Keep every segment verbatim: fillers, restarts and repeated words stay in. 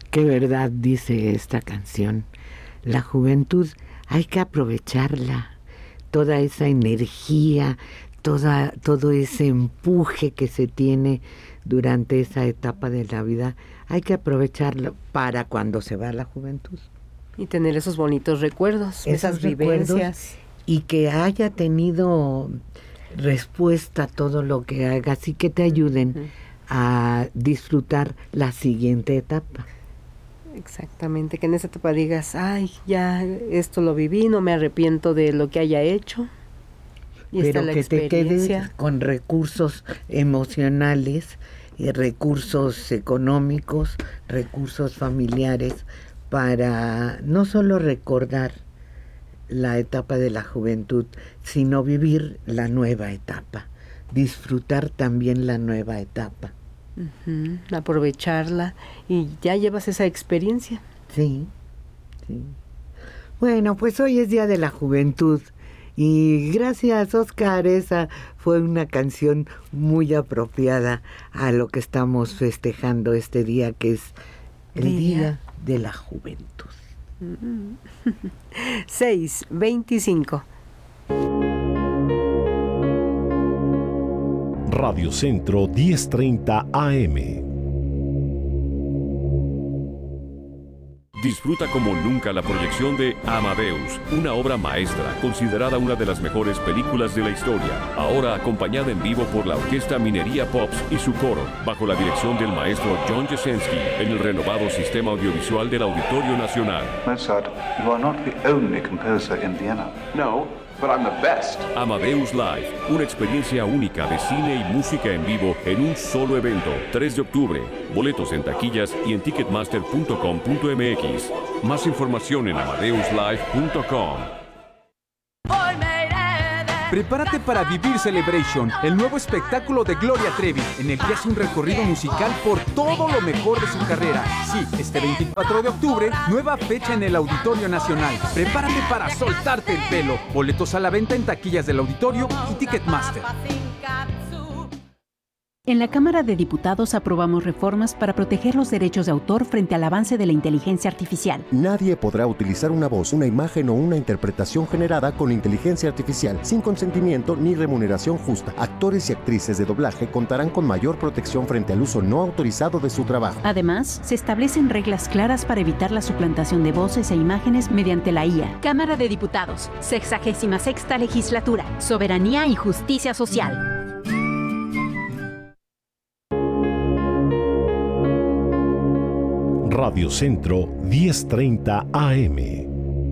Qué verdad dice esta canción. La juventud hay que aprovecharla, toda esa energía, toda, todo ese empuje que se tiene durante esa etapa de la vida, hay que aprovecharlo para cuando se va la juventud. Y tener esos bonitos recuerdos, Esos esas vivencias. Y que haya tenido respuesta a todo lo que haga, así que te ayuden uh-huh. a disfrutar la siguiente etapa. Exactamente, que en esa etapa digas, ay, ya esto lo viví, no me arrepiento de lo que haya hecho. Y pero la que te quedes con recursos emocionales y recursos económicos, recursos familiares, para no solo recordar la etapa de la juventud, sino vivir la nueva etapa, disfrutar también la nueva etapa. Uh-huh. Aprovecharla y ya llevas esa experiencia. Sí, sí. Bueno, pues hoy es Día de la Juventud y gracias, Oscar, esa fue una canción muy apropiada a lo que estamos festejando este día, que es el Día, día de la Juventud. seis veinticinco. Radio Centro diez treinta A M. Disfruta como nunca la proyección de Amadeus, una obra maestra considerada una de las mejores películas de la historia. Ahora acompañada en vivo por la Orquesta Minería Pops y su coro, bajo la dirección del maestro John Jasenski, en el renovado sistema audiovisual del Auditorio Nacional. Mozart, you are not the only composer in Vienna. No, but I'm the best. Amadeus Live, una experiencia única de cine y música en vivo en un solo evento. tres de octubre. Boletos en taquillas y en ticketmaster punto com punto m x. Más información en amadeus live punto com. Prepárate para vivir Celebration, el nuevo espectáculo de Gloria Trevi, en el que hace un recorrido musical por todo lo mejor de su carrera. Sí, este veinticuatro de octubre, nueva fecha en el Auditorio Nacional. Prepárate para soltarte el pelo. Boletos a la venta en taquillas del Auditorio y Ticketmaster. En la Cámara de Diputados aprobamos reformas para proteger los derechos de autor frente al avance de la inteligencia artificial. Nadie podrá utilizar una voz, una imagen o una interpretación generada con inteligencia artificial sin consentimiento ni remuneración justa. Actores y actrices de doblaje contarán con mayor protección frente al uso no autorizado de su trabajo. Además, se establecen reglas claras para evitar la suplantación de voces e imágenes mediante la I A. Cámara de Diputados, sexagésima sexta legislatura, soberanía y justicia social. Radio Centro diez treinta A M.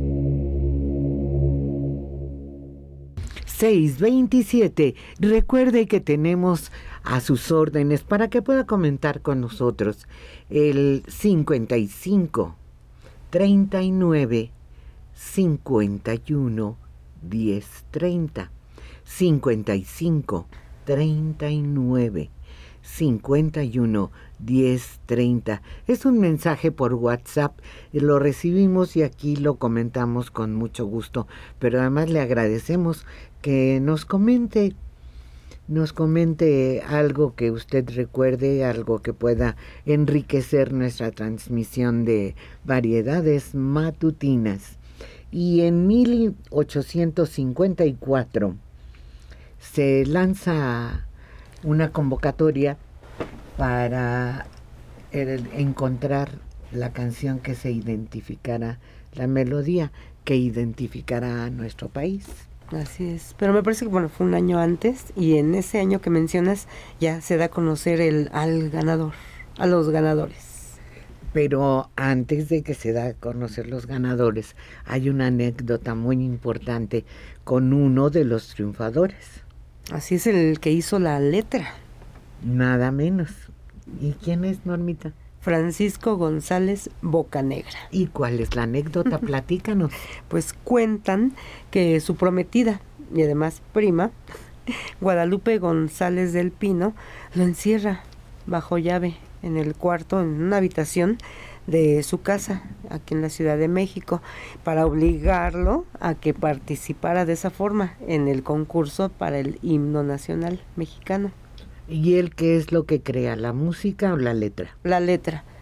seis veintisiete. Recuerde que tenemos a sus órdenes para que pueda comentar con nosotros el cincuenta y cinco, treinta y nueve, cincuenta y uno, diez treinta. cincuenta y cinco, treinta y nueve, cincuenta y uno, diez treinta. Es un mensaje por WhatsApp, lo recibimos y aquí lo comentamos con mucho gusto, pero además le agradecemos que nos comente, nos comente algo que usted recuerde, algo que pueda enriquecer nuestra transmisión de variedades matutinas. Y en mil ochocientos cincuenta y cuatro se lanza una convocatoria para el, encontrar la canción que se identificara, la melodía que identificara a nuestro país. Así es, pero me parece que bueno, fue un año antes y en ese año que mencionas ya se da a conocer el al ganador, a los ganadores. Pero antes de que se da a conocer los ganadores, hay una anécdota muy importante con uno de los triunfadores. Así es, el que hizo la letra. Nada menos. ¿Y quién es, Normita? Francisco González Bocanegra. ¿Y cuál es la anécdota? Platícanos. Pues cuentan que su prometida y además prima, Guadalupe González del Pino, lo encierra bajo llave en el cuarto, en una habitación de su casa aquí en la Ciudad de México, para obligarlo a que participara de esa forma en el concurso para el himno nacional mexicano. ¿Y él qué es lo que crea, la música o la letra? La letra.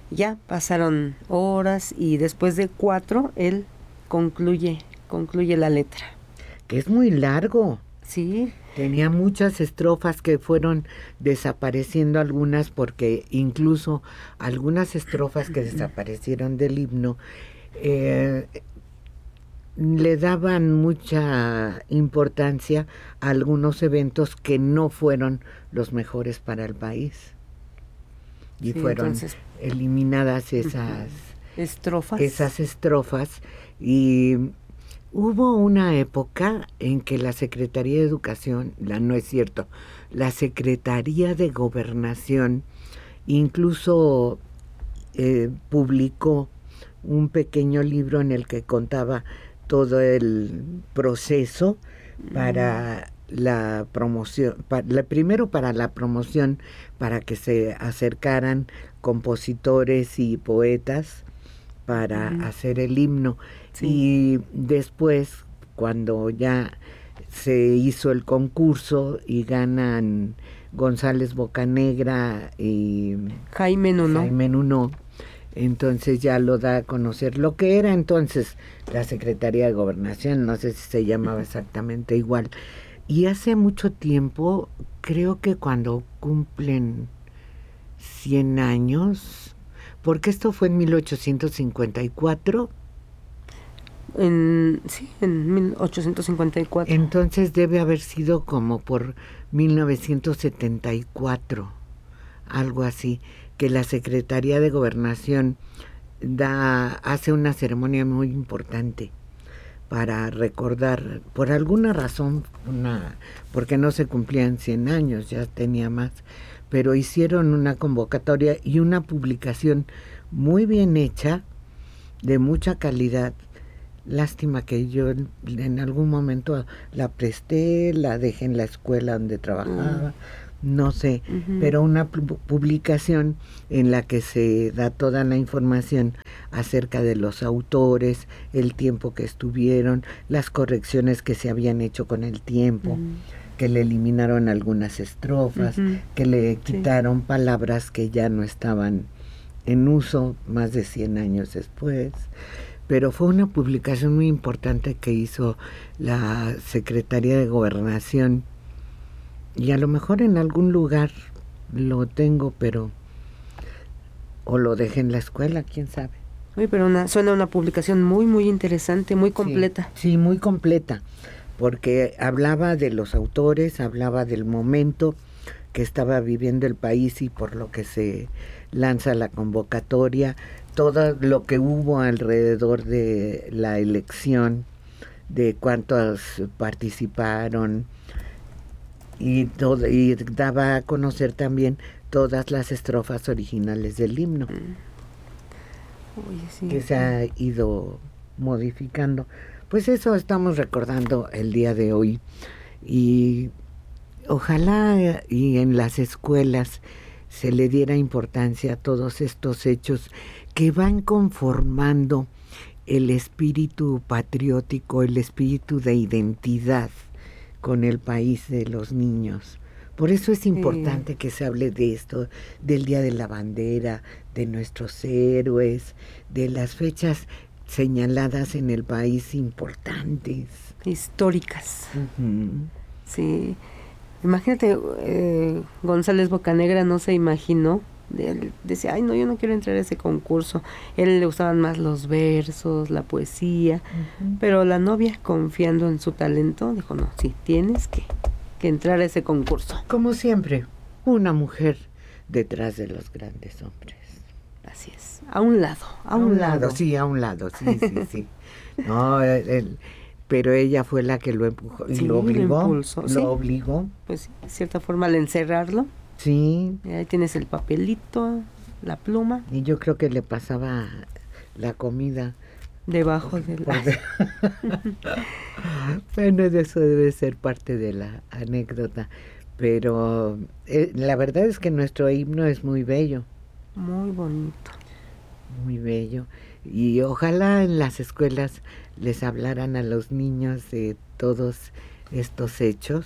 Ya pasaron horas y después de cuatro él concluye, concluye la letra. Que es muy largo. Sí. Tenía muchas estrofas que fueron desapareciendo algunas, porque incluso algunas estrofas que desaparecieron del himno eh, le daban mucha importancia a algunos eventos que no fueron los mejores para el país. Y sí, fueron entonces, eliminadas esas estrofas. Esas estrofas y hubo una época en que la Secretaría de Educación, la, no es cierto, la Secretaría de Gobernación incluso eh, publicó un pequeño libro en el que contaba todo el proceso para mm. la promoción, para, la, primero para la promoción, para que se acercaran compositores y poetas para mm. hacer el himno. Sí. Y después, cuando ya se hizo el concurso y ganan González Bocanegra y Jaime Nuno, Jaime Nuno, entonces ya lo da a conocer lo que era entonces la Secretaría de Gobernación, no sé si se llamaba exactamente igual. Y hace mucho tiempo, creo que cuando cumplen cien años, porque esto fue en mil ochocientos cincuenta y cuatro. En, sí, en mil ochocientos cincuenta y cuatro. Entonces debe haber sido como por mil novecientos setenta y cuatro, algo así, que la Secretaría de Gobernación da, hace una ceremonia muy importante para recordar, por alguna razón, una, porque no se cumplían cien años, ya tenía más, pero hicieron una convocatoria y una publicación muy bien hecha, de mucha calidad. Lástima que yo en algún momento la presté, la dejé en la escuela donde trabajaba, mm. no sé, uh-huh. pero una publicación en la que se da toda la información acerca de los autores, el tiempo que estuvieron, las correcciones que se habían hecho con el tiempo, uh-huh. que le eliminaron algunas estrofas, uh-huh. que le quitaron sí. palabras que ya no estaban en uso más de cien años después. Pero fue una publicación muy importante que hizo la Secretaría de Gobernación, y a lo mejor en algún lugar lo tengo, pero o lo dejé en la escuela, quién sabe. Uy, pero una, suena una publicación muy, muy interesante, muy completa. Sí, sí, muy completa, porque hablaba de los autores, hablaba del momento que estaba viviendo el país y por lo que se lanza la convocatoria, todo lo que hubo alrededor de la elección, de cuántos participaron, y, todo, y daba a conocer también todas las estrofas originales del himno, Oye, sí, que se ha ido modificando. Pues eso estamos recordando el día de hoy, y ojalá y en las escuelas se le diera importancia a todos estos hechos que van conformando el espíritu patriótico, el espíritu de identidad con el país de los niños. Por eso es importante sí. que se hable de esto, del Día de la Bandera, de nuestros héroes, de las fechas señaladas en el país importantes. Históricas. Uh-huh. Sí. Imagínate, eh, González Bocanegra no se imaginó, él decía, ay no, yo no quiero entrar a ese concurso. Él le gustaban más los versos, la poesía, uh-huh. pero la novia, confiando en su talento, dijo, no, sí, tienes que, que entrar a ese concurso. Como siempre, una mujer detrás de los grandes hombres. Así es, a un lado, a, a un, un lado. lado. Sí, a un lado, sí, sí, sí. No, él... él pero ella fue la que lo empujó y sí, lo obligó, lo, impulsó, lo ¿sí? obligó. Pues de cierta forma al encerrarlo. Sí. Y ahí tienes el papelito, la pluma. Y yo creo que le pasaba la comida debajo del... De... Bueno, eso debe ser parte de la anécdota. Pero eh, la verdad es que nuestro himno es muy bello. Muy bonito. Muy bello. Y ojalá en las escuelas les hablaran a los niños de todos estos hechos,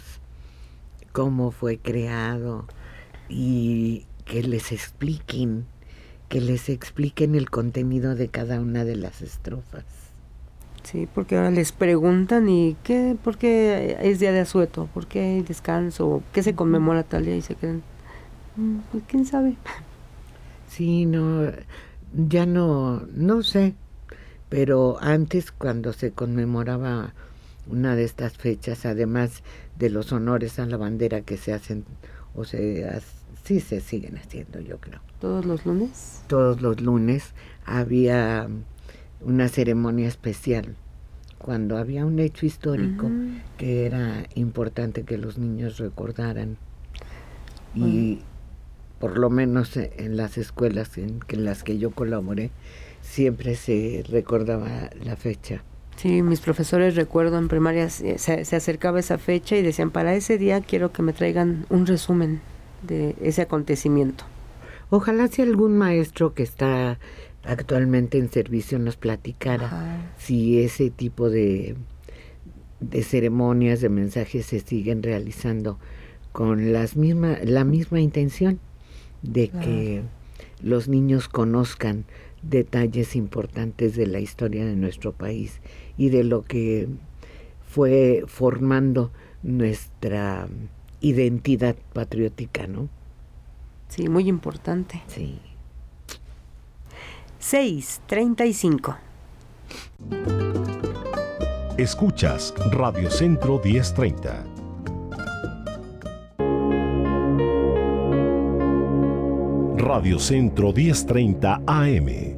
cómo fue creado, y que les expliquen que les expliquen el contenido de cada una de las estrofas. Sí, porque ahora les preguntan y qué, por qué es día de asueto, por qué hay descanso, qué se conmemora tal día y se quedan, pues quién sabe. Sí, no, ya no, no sé, pero antes cuando se conmemoraba una de estas fechas, además de los honores a la bandera que se hacen, o sea, sí se siguen haciendo, yo creo. ¿Todos los lunes? Todos los lunes había una ceremonia especial cuando había un hecho histórico uh-huh. que era importante que los niños recordaran. Uh-huh. Y por lo menos en las escuelas en, en las que yo colaboré, siempre se recordaba la fecha. Sí, mis profesores, recuerdo en primaria, se, se acercaba esa fecha y decían, para ese día quiero que me traigan un resumen de ese acontecimiento. Ojalá si algún maestro que está actualmente en servicio nos platicara Ajá. si ese tipo de, de ceremonias, de mensajes se siguen realizando con las misma, la misma intención de claro. que los niños conozcan detalles importantes de la historia de nuestro país y de lo que fue formando nuestra identidad patriótica, ¿no? Sí, muy importante. Sí. seis treinta y cinco. Escuchas Radio Centro diez treinta. Radio Centro diez treinta A M.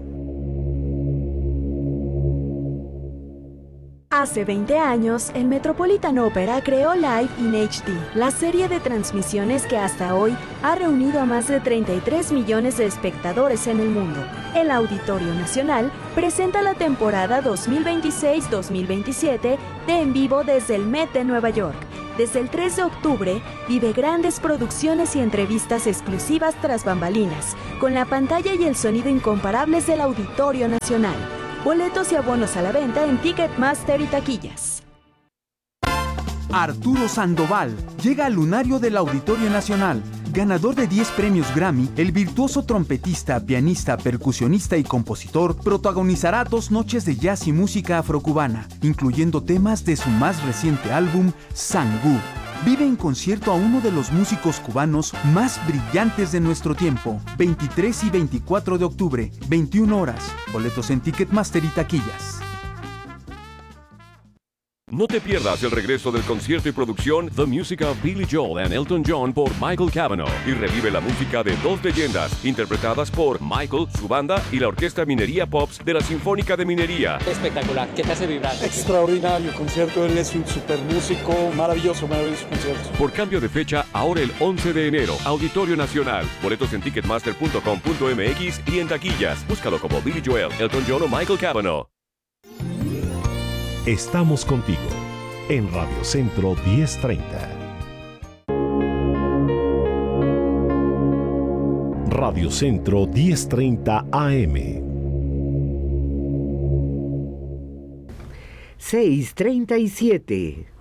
Hace veinte años, el Metropolitan Opera creó Live in H D, la serie de transmisiones que hasta hoy ha reunido a más de treinta y tres millones de espectadores en el mundo. El Auditorio Nacional presenta la temporada dos mil veintiséis dos mil veintisiete de En Vivo desde el Met de Nueva York. Desde el tres de octubre, vive grandes producciones y entrevistas exclusivas tras bambalinas, con la pantalla y el sonido incomparables del Auditorio Nacional. Boletos y abonos a la venta en Ticketmaster y taquillas. Arturo Sandoval llega al lunario del Auditorio Nacional. Ganador de diez premios Grammy, el virtuoso trompetista, pianista, percusionista y compositor protagonizará dos noches de jazz y música afrocubana, incluyendo temas de su más reciente álbum, Sangú. Vive en concierto a uno de los músicos cubanos más brillantes de nuestro tiempo. veintitrés y veinticuatro de octubre, veintiuna horas. Boletos en Ticketmaster y taquillas. No te pierdas el regreso del concierto y producción The Music of Billy Joel and Elton John por Michael Cavanaugh y revive la música de dos leyendas interpretadas por Michael, su banda y la Orquesta Minería Pops de la Sinfónica de Minería. Espectacular, ¿qué te hace vibrar? Extraordinario concierto, él es un super músico, maravilloso, maravilloso concierto. Por cambio de fecha, ahora el once de enero, Auditorio Nacional. Boletos en ticketmaster punto com punto m x y en taquillas. Búscalo como Billy Joel, Elton John o Michael Cavanaugh. Estamos contigo en Radio Centro diez treinta. Radio Centro diez treinta A M. seis treinta y siete.